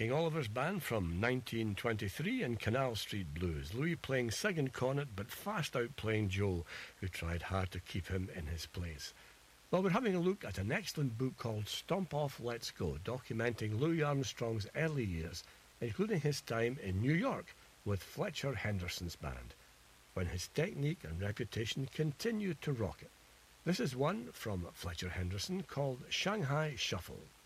King Oliver's Band from 1923 and Canal Street Blues. Louis playing second cornet but fast outplaying Joe, who tried hard to keep him in his place. Well, we're having a look at an excellent book called Stomp Off, Let's Go, documenting Louis Armstrong's early years, including his time in New York with Fletcher Henderson's band, when his technique and reputation continued to rocket. This is one from Fletcher Henderson called Shanghai Shuffle.